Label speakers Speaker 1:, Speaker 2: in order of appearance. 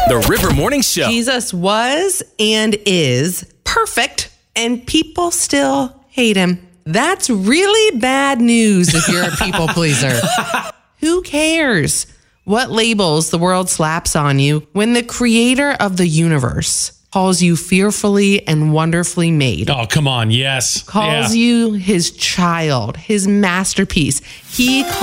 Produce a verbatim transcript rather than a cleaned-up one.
Speaker 1: The River Morning Show.
Speaker 2: Jesus was and is perfect, and people still hate him. That's really bad news if you're a people pleaser. Who cares what labels the world slaps on you when the creator of the universe calls you fearfully and wonderfully made?
Speaker 3: Oh, come on. Yes.
Speaker 2: Calls
Speaker 3: yeah.
Speaker 2: you his child, his masterpiece. He